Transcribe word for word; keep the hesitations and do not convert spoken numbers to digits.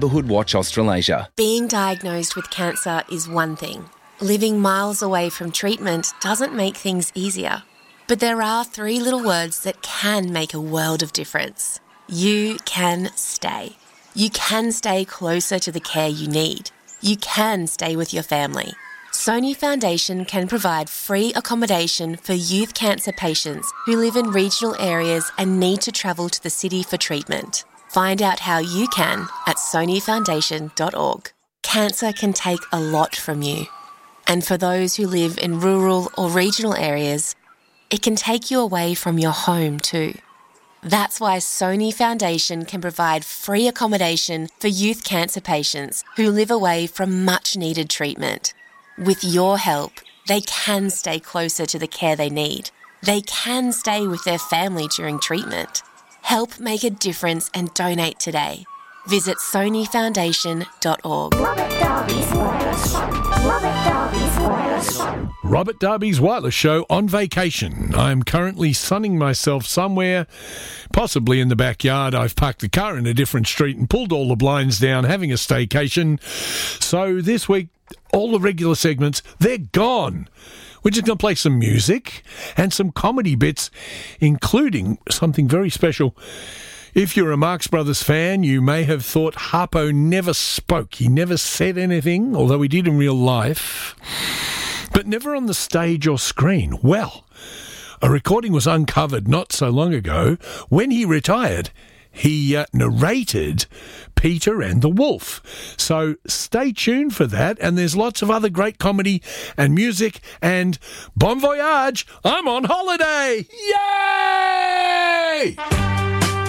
Neighbourhood Watch Australasia. Being diagnosed with cancer is one thing. Living miles away from treatment doesn't make things easier. But there are three little words that can make a world of difference. You can stay. You can stay closer to the care you need. You can stay with your family. Sony Foundation can provide free accommodation for youth cancer patients who live in regional areas and need to travel to the city for treatment. Find out how you can at sony foundation dot org. Cancer can take a lot from you. And for those who live in rural or regional areas, it can take you away from your home too. That's why Sony Foundation can provide free accommodation for youth cancer patients who live away from much-needed treatment. With your help, they can stay closer to the care they need. They can stay with their family during treatment. Help make a difference and donate today. Visit sony foundation dot org. Robert Darby's Wireless Show. Robert Darby's Wireless Show. Robert Darby's Wireless Show on vacation. I'm currently sunning myself somewhere, possibly in the backyard. I've parked the car in a different street and pulled all the blinds down, having a staycation. So this week, all the regular segments, they're gone. We're just going to play some music and some comedy bits, including something very special. If you're a Marx Brothers fan, you may have thought Harpo never spoke. He never said anything, although he did in real life, but never on the stage or screen. Well, a recording was uncovered not so long ago. When he retired, he uh, narrated Peter and the Wolf. So stay tuned for that, and there's lots of other great comedy and music, and bon voyage, I'm on holiday! Yay!